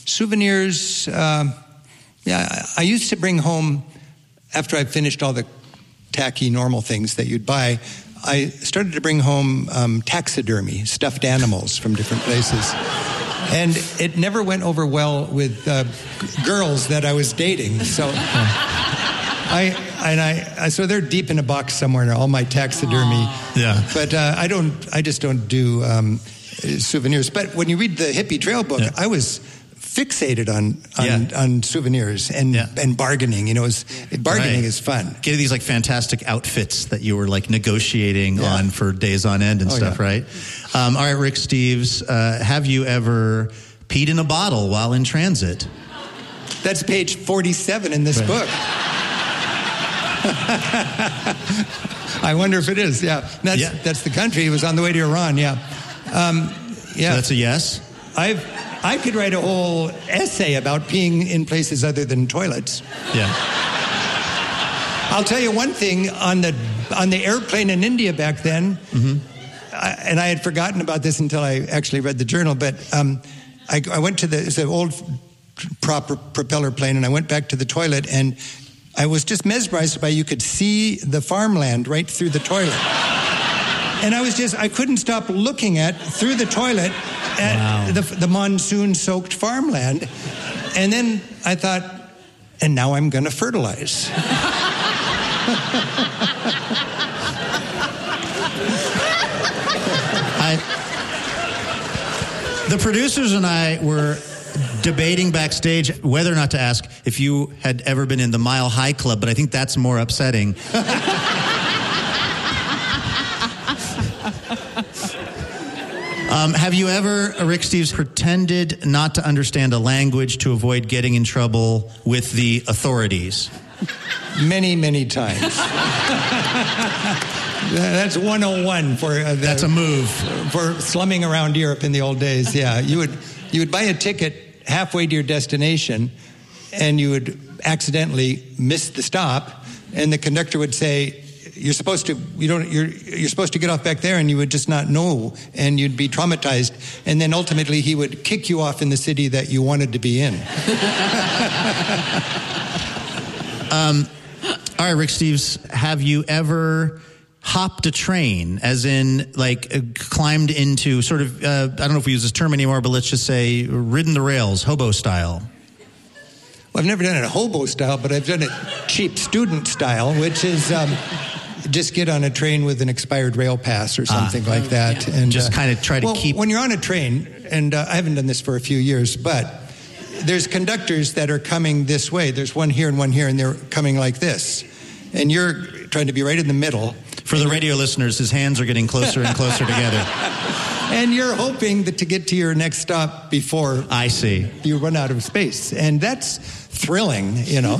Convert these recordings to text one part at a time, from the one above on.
Souvenirs, I used to bring home, after I finished all the tacky, normal things that you'd buy, I started to bring home taxidermy, stuffed animals from different places. And it never went over well with girls that I was dating. So so they're deep in a box somewhere, all my taxidermy. Aww. Yeah. But I just don't do souvenirs. But when you read the Hippie Trail book, I was fixated on souvenirs and bargaining. Bargaining is fun. Getting these like fantastic outfits that you were like negotiating on for days on end and stuff, right? All right, Rick Steves, have you ever peed in a bottle while in transit? That's page 47 in this book. I wonder if it is. Yeah, that's the country. He was on the way to Iran. So that's a yes. I could write a whole essay about peeing in places other than toilets. Yeah. I'll tell you one thing on the airplane in India back then, and I had forgotten about this until I actually read the journal. But I went to it's an old proper propeller plane, and I went back to the toilet, and I was just mesmerized by you could see the farmland right through the toilet. And I couldn't stop looking through the toilet at the monsoon-soaked farmland. And then I thought, and now I'm going to fertilize. The producers and I were debating backstage whether or not to ask if you had ever been in the Mile High Club, but I think that's more upsetting. Have you ever, Rick Steves, pretended not to understand a language to avoid getting in trouble with the authorities? Many, many times. That's 101 for... that's a move. For slumming around Europe in the old days, yeah. You would buy a ticket halfway to your destination, and you would accidentally miss the stop, and the conductor would say, you're supposed to get off back there, and you would just not know, and you'd be traumatized, and then ultimately he would kick you off in the city that you wanted to be in. All right, Rick Steves, have you ever hopped a train, as in like climbed into sort of, I don't know if we use this term anymore, but let's just say ridden the rails, hobo style? Well, I've never done it hobo style, but I've done it cheap student style, which is just get on a train with an expired rail pass or something like that. And just kind of try to keep... When you're on a train, and I haven't done this for a few years, but there's conductors that are coming this way. There's one here, and they're coming like this. And you're trying to be right in the middle. For the radio listeners, his hands are getting closer and closer together. And you're hoping that to get to your next stop before I see you run out of space. And that's thrilling, Yeah.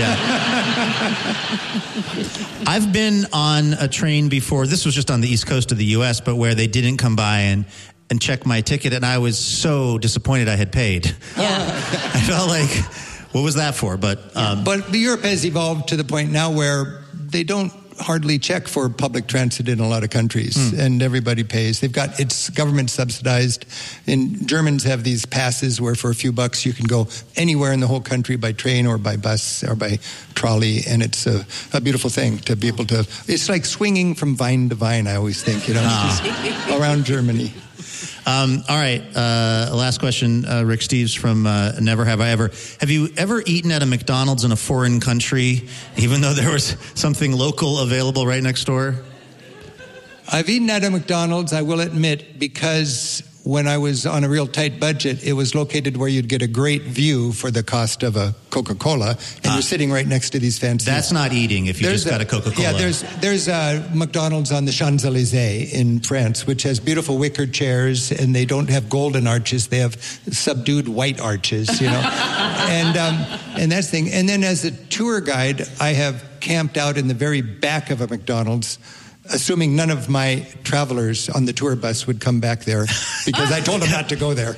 I've been on a train before. This was just on the East Coast of the U.S., but where they didn't come by and check my ticket, and I was so disappointed I had paid. Yeah. I felt like, what was that for? But Europe has evolved to the point now where they don't hardly check for public transit in a lot of countries, and everybody pays. It's government subsidized, and Germans have these passes where for a few bucks you can go anywhere in the whole country by train or by bus or by trolley, and it's a beautiful thing to be able to. It's like swinging from vine to vine, I always think, just around Germany. All right, last question, Rick Steves from Never Have I Ever. Have you ever eaten at a McDonald's in a foreign country, even though there was something local available right next door? I've eaten at a McDonald's, I will admit, because when I was on a real tight budget, it was located where you'd get a great view for the cost of a Coca-Cola, and you're sitting right next to these fancy... That's not eating if you just got a Coca-Cola. Yeah, there's a McDonald's on the Champs-Élysées in France, which has beautiful wicker chairs, and they don't have golden arches, they have subdued white arches, and that's the thing. And then as a tour guide, I have camped out in the very back of a McDonald's, assuming none of my travelers on the tour bus would come back there, because I told them not to go there.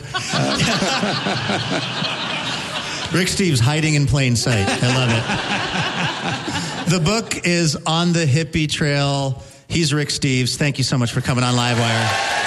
Rick Steves hiding in plain sight. I love it. The book is On the Hippie Trail. He's Rick Steves. Thank you so much for coming on Livewire.